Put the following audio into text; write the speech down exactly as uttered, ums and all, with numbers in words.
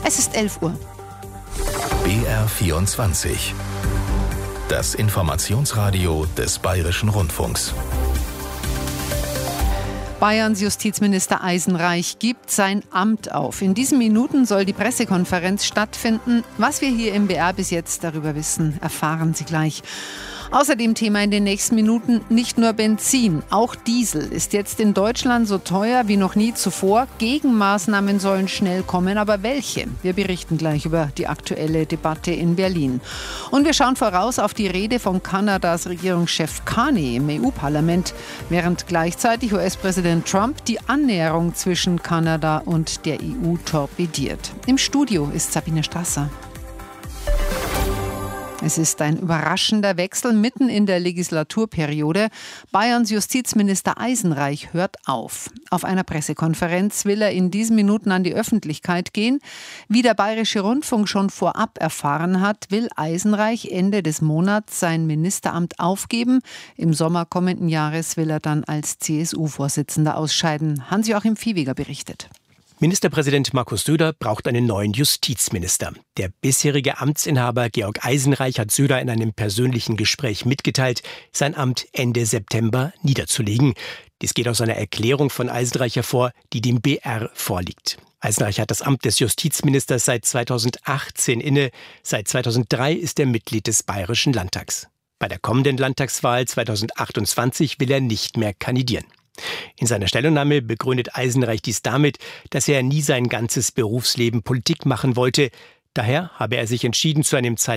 Es ist elf Uhr. B R vierundzwanzig. Das Informationsradio des Bayerischen Rundfunks. Bayerns Justizminister Eisenreich gibt sein Amt auf. In diesen Minuten soll die Pressekonferenz stattfinden. Was wir hier im B R bis jetzt darüber wissen, erfahren Sie gleich. Außerdem Thema in den nächsten Minuten: nicht nur Benzin, auch Diesel ist jetzt in Deutschland so teuer wie noch nie zuvor. Gegenmaßnahmen sollen schnell kommen, aber welche? Wir berichten gleich über die aktuelle Debatte in Berlin. Und wir schauen voraus auf die Rede von Kanadas Regierungschef Carney im E U-Parlament, während gleichzeitig U S-Präsident Trump die Annäherung zwischen Kanada und der E U torpediert. Im Studio ist Sabine Strasser. Es ist ein überraschender Wechsel mitten in der Legislaturperiode. Bayerns Justizminister Eisenreich hört auf. Auf einer Pressekonferenz will er in diesen Minuten an die Öffentlichkeit gehen. Wie der Bayerische Rundfunk schon vorab erfahren hat, will Eisenreich Ende des Monats sein Ministeramt aufgeben. Im Sommer kommenden Jahres will er dann als C S U-Vorsitzender ausscheiden. Hans-Joachim Viehweger berichtet. Ministerpräsident Markus Söder braucht einen neuen Justizminister. Der bisherige Amtsinhaber Georg Eisenreich hat Söder in einem persönlichen Gespräch mitgeteilt, sein Amt Ende September niederzulegen. Dies geht aus einer Erklärung von Eisenreich hervor, die dem B R vorliegt. Eisenreich hat das Amt des Justizministers seit zweitausendachtzehn inne. Seit zweitausenddrei ist er Mitglied des Bayerischen Landtags. Bei der kommenden Landtagswahl zweitausendachtundzwanzig will er nicht mehr kandidieren. In seiner Stellungnahme begründet Eisenreich dies damit, dass er nie sein ganzes Berufsleben Politik machen wollte. Daher habe er sich entschieden, zu einem Zeitpunkt